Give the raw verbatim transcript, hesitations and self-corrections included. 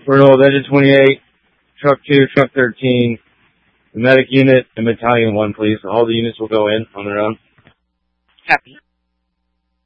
Colonel Engine twenty-eight, Truck two, Truck thirteen, the medic unit, and Battalion one, please. All the units will go in on their own. Copy.